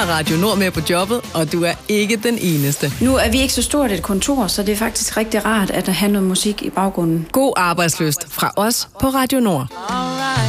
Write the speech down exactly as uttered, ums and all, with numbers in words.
Radio Nord med på jobbet, og du er ikke den eneste. Nu er vi ikke så stort et kontor, så det er faktisk rigtig rart at have noget musik i baggrunden. God arbejdslyst fra os på Radio Nord.